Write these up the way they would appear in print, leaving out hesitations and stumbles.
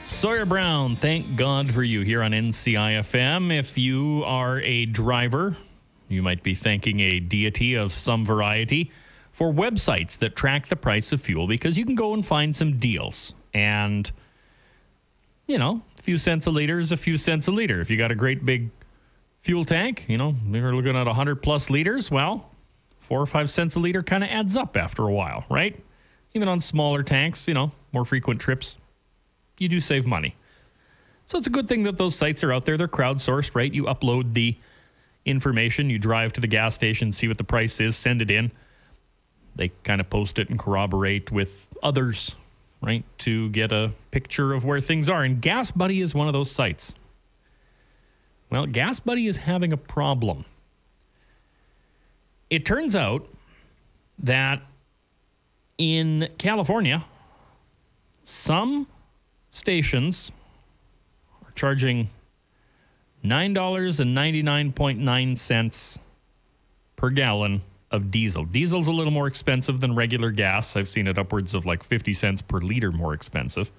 Sawyer Brown, thank God for you here on NCIFM. If you are a driver, you might be thanking a deity of some variety for websites that track the price of fuel, because you can go and find some deals. And, you know, a few cents a liter is a few cents a liter. If you got a great big fuel tank, you know, you're looking at 100 plus liters, well, 4 or 5 cents a liter kind of adds up after a while, right? Even on smaller tanks, you know, more frequent trips, you do save money. So it's a good thing that those sites are out there. They're crowdsourced, right? You upload the information, you drive to the gas station, see what the price is, send it in. They kind of post it and corroborate with others, right, to get a picture of where things are. And Gas Buddy is one of those sites. Well, Gas Buddy is having a problem. It turns out that in California, some stations are charging $9.99 per gallon of diesel. Diesel's a little more expensive than regular gas. I've seen it upwards of like 50 cents per liter more expensive.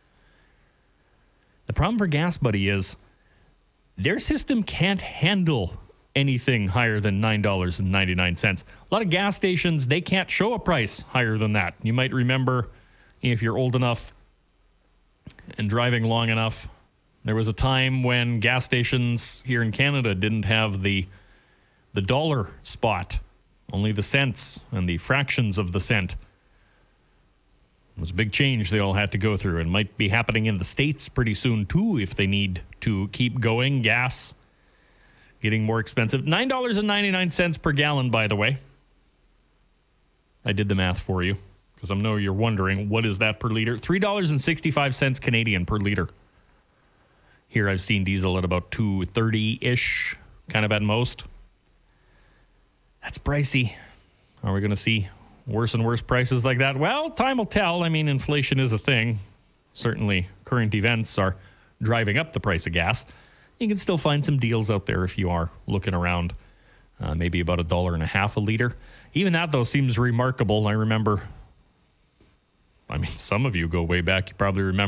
The problem for Gas Buddy is their system can't handle anything higher than $9.99. A lot of gas stations, they can't show a price higher than that. You might remember, if you're old enough and driving long enough, there was a time when gas stations here in Canada didn't have the dollar spot, only the cents and the fractions of the cent. It was a big change they all had to go through, and might be happening in the States pretty soon too if they need to keep going. Gas getting more expensive. $9.99 per gallon, by the way. I did the math for you, because I know you're wondering, what is that per liter? $3.65 Canadian per liter. Here I've seen diesel at about $2.30-ish, kind of at most. That's pricey. Are we going to see worse and worse prices like that? Well, time will tell. I mean, inflation is a thing. Certainly, current events are driving up the price of gas. You can still find some deals out there if you are looking around. Maybe about $1.50 a liter. Even that, though, seems remarkable. I remember, some of you go way back. You probably remember